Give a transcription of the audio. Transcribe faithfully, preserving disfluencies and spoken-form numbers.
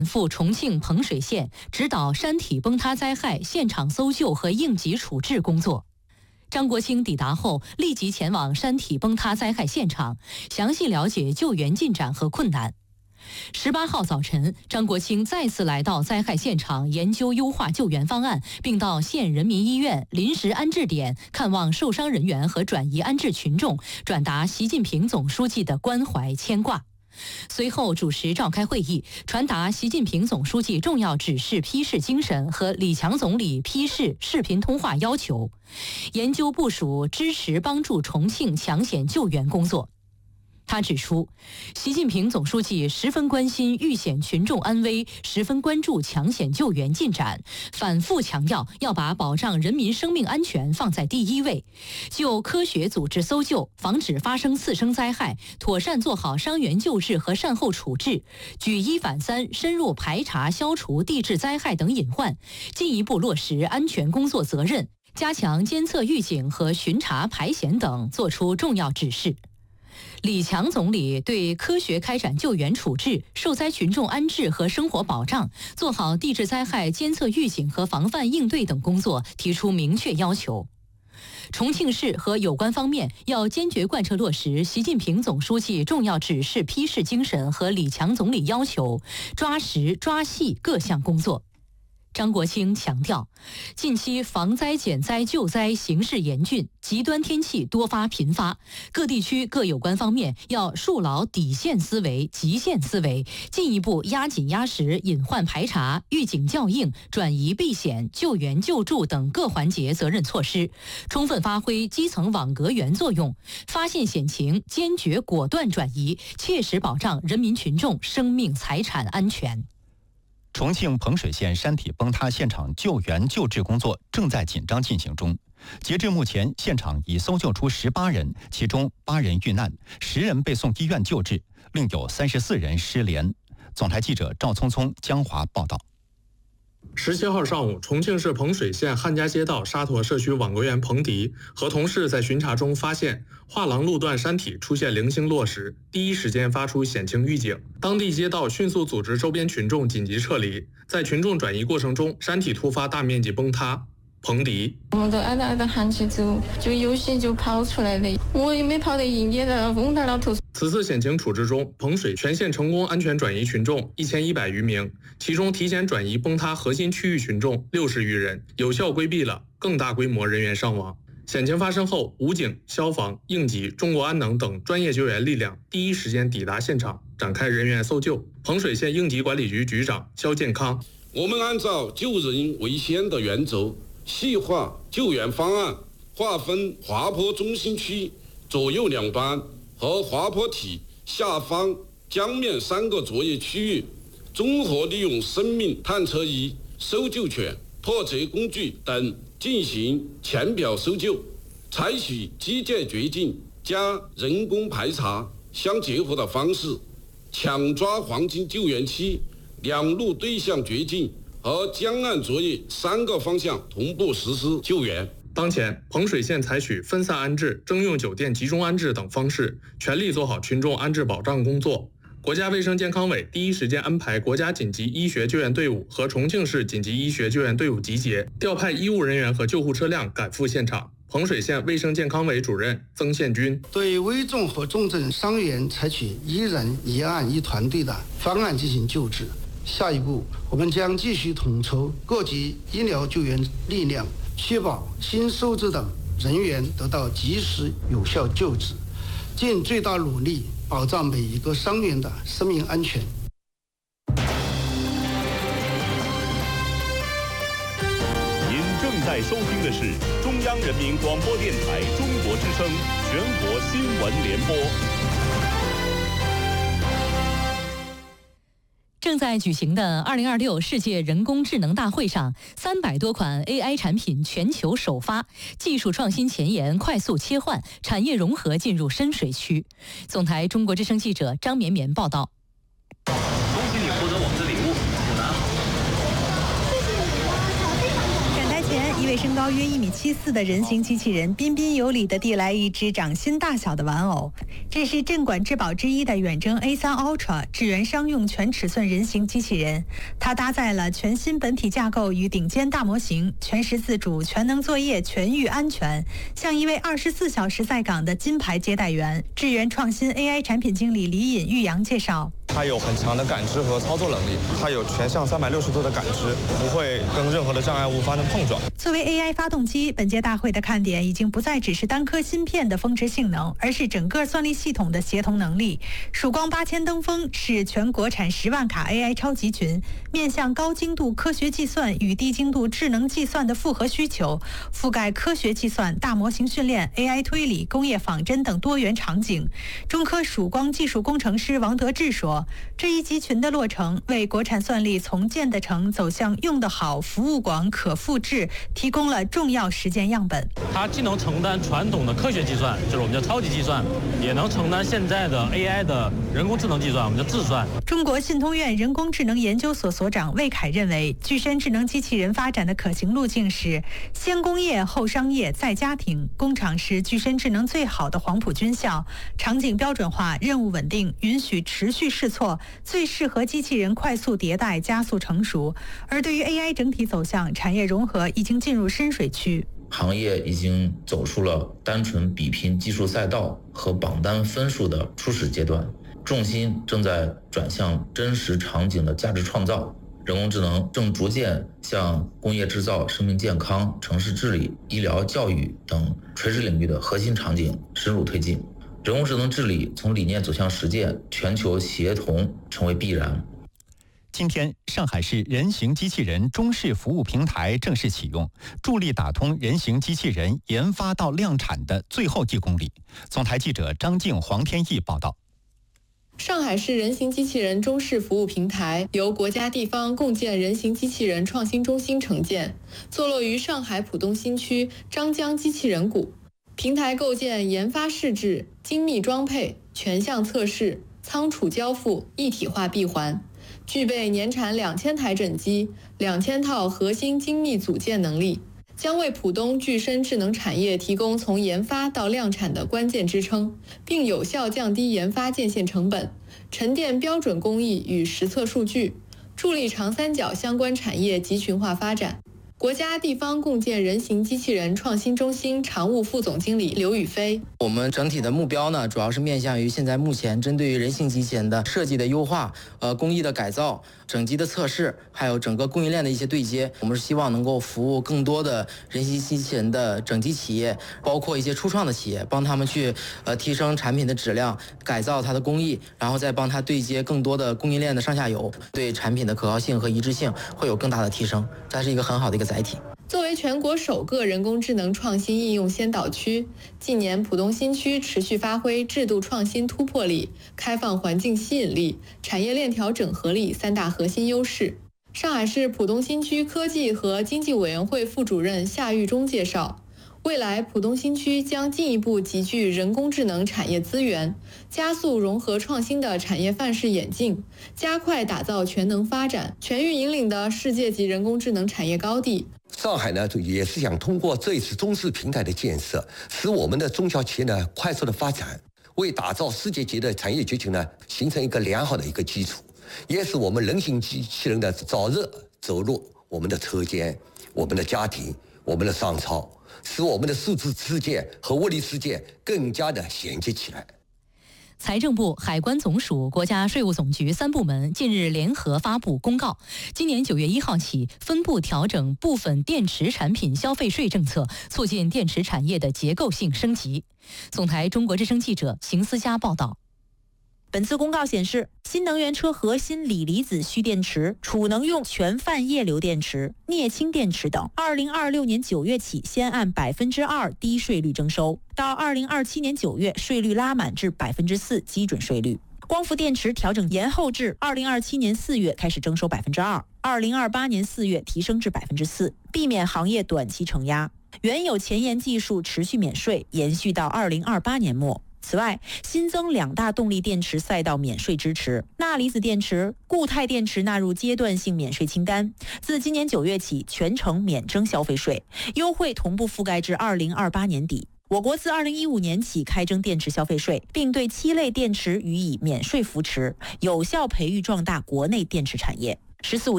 赴重庆彭水县指导山体崩塌灾害现场搜救和应急处置工作。张国清抵达后，立即前往山体崩塌灾害现场，详细了解救援进展和困难。十八号早晨，张国清再次来到灾害现场，研究优化救援方案，并到县人民医院临时安置点看望受伤人员和转移安置群众，转达习近平总书记的关怀牵挂。随后主持召开会议，传达习近平总书记重要指示批示精神和李强总理批示视频通话要求，研究部署支持帮助重庆抢险救援工作。他指出，习近平总书记十分关心遇险群众安危，十分关注抢险救援进展，反复强调要把保障人民生命安全放在第一位，就科学组织搜救，防止发生次生灾害，妥善做好伤员救治和善后处置，举一反三，深入排查消除地质灾害等隐患，进一步落实安全工作责任，加强监测预警和巡查排险等，作出重要指示。李强总理对科学开展救援处置、受灾群众安置和生活保障，做好地质灾害监测预警和防范应对等工作提出明确要求。重庆市和有关方面要坚决贯彻落实习近平总书记重要指示批示精神和李强总理要求，抓实抓细各项工作。张国清强调，近期防灾减灾救灾形势严峻，极端天气多发频发，各地区各有关方面要树牢底线思维、极限思维，进一步压紧压实隐患排查、预警校应、转移避险、救援救助等各环节责任措施，充分发挥基层网格员作用，发现险情坚决果断转移，切实保障人民群众生命财产安全。 重庆彭水县山体崩塌现场救援救治工作正在紧张进行中。截至目前，现场已搜救出十八人，其中八人遇难，十人被送医院救治，另有三十四人失联。总台记者赵聪聪、江华报道。 十七号上午，重庆市彭水县汉家街道沙坨社区网格员彭迪和同事在巡查中发现画廊路段山体出现零星落石，第一时间发出险情预警。当地街道迅速组织周边群众紧急撤离，在群众转移过程中，山体突发大面积崩塌。彭迪， 我们都挨着挨着喊起走，就有些就跑出来了，我也没跑得赢，也在风在那头。 此次险情处置中，彭水全县成功安全转移群众一千一百余名，其中提前转移崩塌核心区域群众六十余人，有效规避了更大规模人员伤亡。险情发生后，武警、消防、应急、中国安能等专业救援力量第一时间抵达现场，展开人员搜救。彭水县应急管理局局长肖建康， 我们按照救人为先的原则，细化救援方案，划分滑坡中心区左右两端和滑坡体下方江面三个作业区域，综合利用生命探测仪、搜救犬、破折工具等进行浅表搜救，采取机械掘进加人工排查相结合的方式，抢抓黄金救援期，两路对向掘进和江岸作业三个方向同步实施救援。 当前，彭水县采取分散安置、征用酒店集中安置等方式，全力做好群众安置保障工作。国家卫生健康委第一时间安排国家紧急医学救援队伍和重庆市紧急医学救援队伍集结，调派医务人员和救护车辆赶赴现场。彭水县卫生健康委主任曾宪军， 对危重和重症伤员采取一人一案一团队的方案进行救治。下一步，我们将继续统筹各级医疗救援力量，确保新收治等人员得到及时有效救治，尽最大努力保障每一个伤员的生命安全。 您正在收听的是中央人民广播电台中国之声全国新闻联播。 正在举行的二零二六世界人工智能大会上，三百多款 A I 产品全球首发，技术创新前沿快速切换，产业融合进入深水区。总台中国之声记者张绵绵报道。 恭喜你获得我们的礼物，不拿好。 展台前，一位位身高约一米七四的人形机器人彬彬有礼地递来一只掌心大小的玩偶。这是镇馆之宝之一的远征 A 三 Ultra 智源商用全尺寸人形机器人，它搭载了全新本体架构与顶尖大模型，全时自主、全能作业、全域安全，像一位二十四小时在岗的金牌接待员。智源创新 A I 产品经理李尹玉阳介绍。 它有很强的感知和操作能力，它有全向三百六十度的感知，不会跟任何的障碍物发生碰撞。 作为 A I 发动机，本届大会的看点已经不再只是单颗芯片的峰值性能，而是整个算力系统的协同能力。曙光八千登峰是全国产十万卡 A I 超级群，面向高精度科学计算与低精度智能计算的复合需求，覆盖科学计算、大模型训练、A I 推理、工业仿真等多元场景。中科曙光技术工程师王德志说，这一集群的落成，为国产算力从建得成走向用得好、服务广、可复制提供了重要实践样本。 它既能承担传统的科学计算，就是我们叫超级计算，也能承担现在的 A I 的人工智能计算，我们叫智算。 中国信通院人工智能研究所所长魏凯认为，具身智能机器人发展的可行路径是先工业后商业再家庭，工厂是具身智能最好的黄埔军校，场景标准化、任务稳定，允许持续试错，最适合机器人快速迭代、加速成熟。而对于 A I 整体走向，产业融合已经进入深水区。 行业已经走出了单纯比拼技术赛道和榜单分数的初始阶段，重心正在转向真实场景的价值创造。人工智能正逐渐向工业制造、生命健康、城市治理、医疗、教育等垂直领域的核心场景深入推进。人工智能治理从理念走向实践，全球协同成为必然。 今天，上海市人形机器人中试服务平台正式启用，助力打通人形机器人研发到量产的最后一公里。总台记者张静、黄天毅报道。 上海市人形机器人中试服务平台由国家地方共建人形机器人创新中心承建，坐落于上海浦东新区张江机器人谷。平台构建研发试制、精密装配、全项测试、仓储交付一体化闭环，具备年产两千台整机、两千套核心精密组件能力，将为浦东具身智能产业提供从研发到量产的关键支撑，并有效降低研发建线成本，沉淀标准工艺与实测数据，助力长三角相关产业集群化发展。国家地方共建人形机器人创新中心常务副总经理刘宇飞， 我们整体的目标呢，主要是面向于现在目前针对于人形机器人的设计的优化、呃工艺的改造、整机的测试，还有整个供应链的一些对接。我们是希望能够服务更多的人形机器人的整机企业，包括一些初创的企业，帮他们去呃提升产品的质量，改造它的工艺，然后再帮他对接更多的供应链的上下游，对产品的可靠性和一致性会有更大的提升。这是一个很好的一个载体。 作为全国首个人工智能创新应用先导区，近年浦东新区持续发挥制度创新突破力、开放环境吸引力、产业链条整合力三大核心优势。上海市浦东新区科技和经济委员会副主任夏玉忠介绍，未来浦东新区将进一步集聚人工智能产业资源，加速融合创新的产业范式演进，加快打造全能发展、全域引领的世界级人工智能产业高地。 上海呢，也是想通过这一次中试平台的建设，使我们的中小企业呢快速的发展，为打造世界级的产业集群呢形成一个良好的一个基础，也使我们人形机器人的早日走入我们的车间、我们的家庭、我们的商超，使我们的数字世界和物理世界更加的衔接起来。 财政部、海关总署、国家税务总局三部门近日联合发布公告，今年九月一号起，分步调整部分电池产品消费税政策，促进电池产业的结构性升级。总台中国之声记者邢思佳报道。 本次公告显示，新能源车核心锂离子蓄电池、储能用全泛液流电池、镍氢电池等，二零二六年九月起先按百分之二低税率征收，到二零二七年九月税率拉满至百分之四基准税率。光伏电池调整延后至二零二七年四月开始征收百分之二，二零二八年四月提升至百分之四，避免行业短期承压。原有前沿技术持续免税，延续到二零二八年末。 此外，新增两大动力电池赛道免税支持，钠离子电池、固态电池纳入阶段性免税清单，自今年九月起全程免征消费税，优惠同步覆盖至二零二八年底。我国自二零一五年起开征电池消费税，并对七类电池予以免税扶持，有效培育壮大国内电池产业。十四五